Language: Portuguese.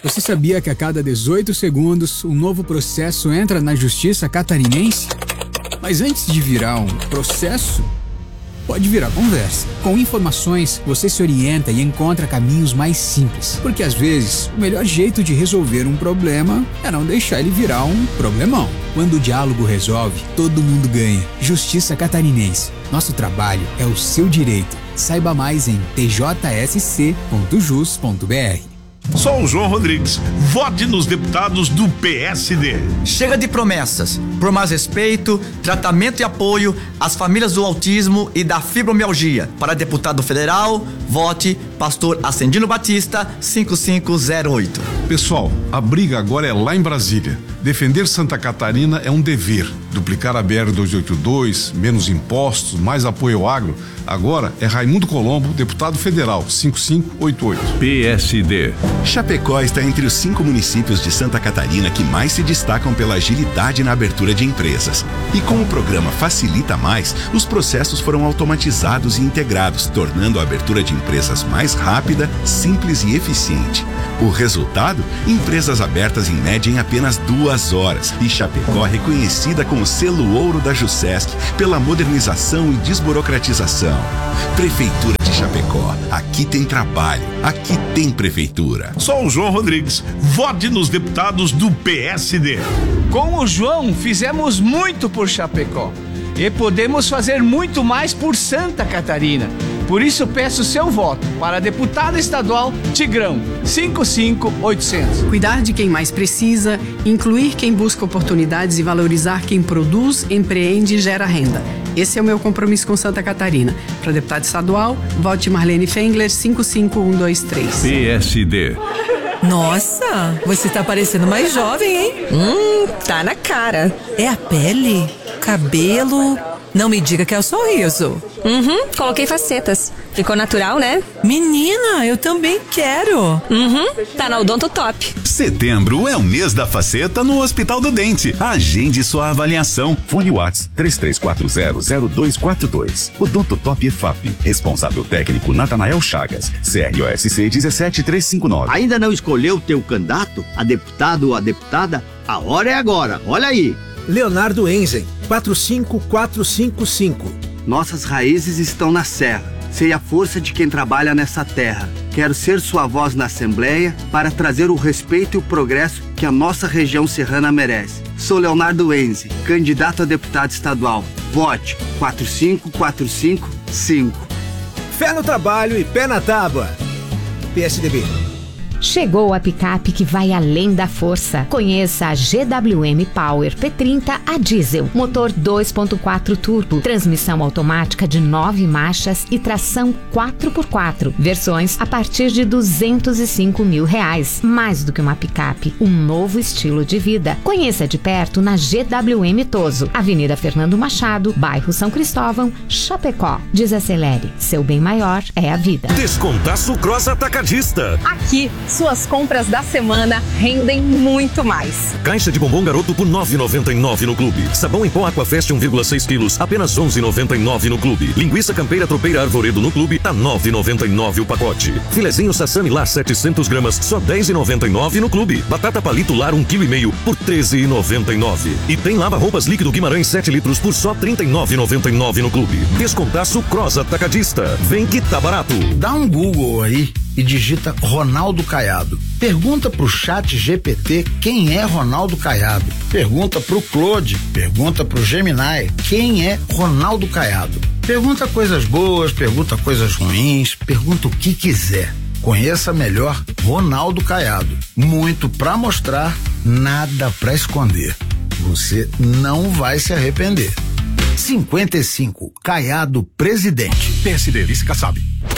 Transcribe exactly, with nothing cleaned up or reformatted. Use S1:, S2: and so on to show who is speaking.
S1: Você sabia que a cada dezoito segundos um novo processo entra na justiça catarinense? Mas antes de virar um processo, pode virar conversa. Com informações, você se orienta e encontra caminhos mais simples. Porque às vezes, o melhor jeito de resolver um problema é não deixar ele virar um problemão. Quando o diálogo resolve, todo mundo ganha. Justiça Catarinense. Nosso trabalho é o seu direito. Saiba mais em t j s c ponto jus ponto b r.
S2: Sou o João Rodrigues. Vote nos deputados do P S D.
S3: Chega de promessas. Por mais respeito, tratamento e apoio às famílias do autismo e da fibromialgia. Para deputado federal, vote Pastor Ascendino Batista, cinco cinco zero oito.
S2: Pessoal, a briga agora é lá em Brasília. Defender Santa Catarina é um dever. Duplicar a B R duzentos e oitenta e dois, menos impostos, mais apoio ao agro. Agora é Raimundo Colombo, deputado federal, cinco cinco oito oito.
S4: P S D.
S5: Chapecó está entre os cinco municípios de Santa Catarina que mais se destacam pela agilidade na abertura de empresas. E com o programa Facilita Mais, os processos foram automatizados e integrados, tornando a abertura de empresas mais rápida, simples e eficiente. O resultado? Empresas abertas em média em apenas duas horas. E Chapecó reconhecida com o selo ouro da Jusesc pela modernização e desburocratização. Prefeitura de Chapecó. Aqui tem trabalho. Aqui tem prefeitura.
S2: Sou o João Rodrigues. Vote nos deputados do P S D.
S6: Com o João, fizemos muito por Chapecó. E podemos fazer muito mais por Santa Catarina. Por isso peço seu voto para deputado estadual Tigrão, cinco cinco oito zero zero.
S7: Cuidar de quem mais precisa, incluir quem busca oportunidades e valorizar quem produz, empreende e gera renda. Esse é o meu compromisso com Santa Catarina. Para deputado estadual, vote Marlene Fengler, cinco cinco um dois três.
S4: P S D.
S8: Nossa, você tá parecendo mais jovem, hein?
S9: Hum, tá na cara.
S8: É a pele? Cabelo? Não me diga que é o sorriso.
S9: Uhum, coloquei facetas. Ficou natural, né?
S8: Menina, eu também quero.
S9: Uhum, tá na Odonto Top.
S10: Setembro é o mês da faceta no Hospital do Dente. Agende sua avaliação. Fone Whats três três quatro zero zero dois quatro dois. Odonto Top E F A P. Responsável técnico Natanael Chagas. C R O S C um sete três cinco nove.
S11: Ainda não escolheu o teu candidato? A deputado ou a deputada? A hora é agora. Olha aí.
S12: Leonardo Enzen, quatro cinco quatro cinco cinco.
S11: Nossas raízes estão na serra. Sei a força de quem trabalha nessa terra. Quero ser sua voz na Assembleia para trazer o respeito e o progresso que a nossa região serrana merece. Sou Leonardo Enzen, candidato a deputado estadual. Vote quatro cinco quatro cinco cinco.
S12: Fé no trabalho e pé na tábua. P S D B.
S13: Chegou a picape que vai além da força. Conheça a G W M Power P trinta a diesel. Motor dois ponto quatro turbo, transmissão automática de nove marchas e tração quatro por quatro. Versões a partir de duzentos e cinco mil reais. Mais do que uma picape, um novo estilo de vida. Conheça de perto na G W M Toso, Avenida Fernando Machado, bairro São Cristóvão, Chapecó. Desacelere, seu bem maior é a vida.
S4: Descontaço Cross Atacadista.
S14: Aqui, suas compras da semana rendem muito mais.
S4: Caixa de bombom garoto por nove reais e noventa e nove centavos no clube. Sabão em pó Aquafest um vírgula seis quilos, apenas onze reais e noventa e nove centavos no clube. Linguiça campeira tropeira arvoredo no clube, tá nove reais e noventa e nove centavos o pacote. Filezinho Sassami Lar setecentas gramas, só dez reais e noventa e nove centavos no clube. Batata palito Lar um vírgula cinco quilo por treze reais e noventa e nove centavos. E tem lava-roupas líquido Guimarães sete litros por só trinta e nove reais e noventa e nove centavos no clube. Descontaço Cross Atacadista. Vem que tá barato.
S15: Dá um Google aí e digita Ronaldo Caiado. Pergunta pro chat G P T quem é Ronaldo Caiado. Pergunta pro Claude, pergunta pro Gemini quem é Ronaldo Caiado. Pergunta coisas boas, pergunta coisas ruins, pergunta o que quiser. Conheça melhor Ronaldo Caiado. Muito pra mostrar, nada pra esconder. Você não vai se arrepender. cinquenta e cinco, Caiado presidente.
S4: P S D, vice Kassab.